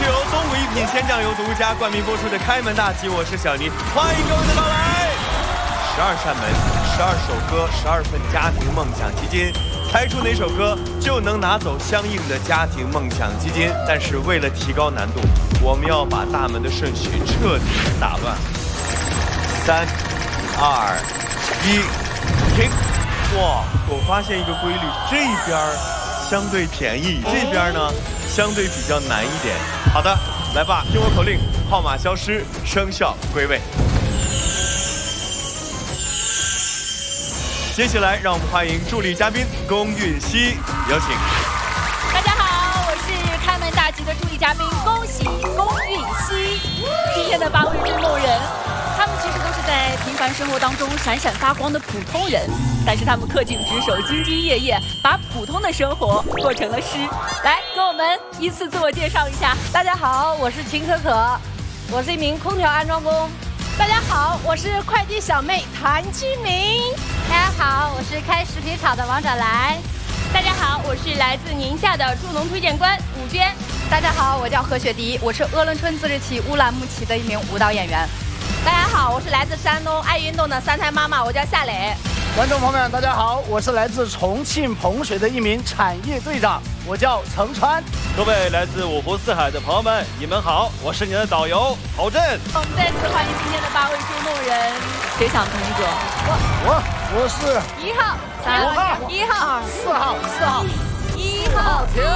由东武一品鲜酱油独家冠名播出的《开门大吉》，我是小尼，欢迎各位的到来。12扇门，12首歌，12份家庭梦想基金，猜出哪首歌就能拿走相应的家庭梦想基金。但是为了提高难度，我们要把大门的顺序彻底打乱。3、2、1，停！哇，我发现一个规律，这边相对便宜，这边呢相对比较难一点。好的，来吧，听我口令，号码消失，生肖归位。接下来，让我们欢迎助力嘉宾龚允熙，有请。 大家好，我是开门大吉的助力嘉宾龚允熙。今天的8位追梦人，他们其实都是在平凡生活当中闪闪发光的普通人，但是他们恪尽职守，兢兢业业，把普通的生活过成了诗。来，跟我们依次自我介绍一下。 大家好，我是秦可可，我是一名空调安装工。 大家好，我是快递小妹谭基明。 大家好，我是开食品厂的王展来。 大家好，我是来自宁夏的助农推荐官武娟。 大家好，我叫何雪迪，我是鄂伦春自治区乌兰牧骑的一名舞蹈演员。 大家好，我是来自山东爱运动的3胎妈妈，我叫夏磊。 观众朋友们，大家好，我是来自重庆彭水的一名产业队长，我叫程川。 各位来自五湖四海的朋友们，你们好，我是你的导游郝震。 我们再次欢迎今天的8位追梦人，谁想第一个？ 我是 1号、3号、1号、 4号、1号。 1号。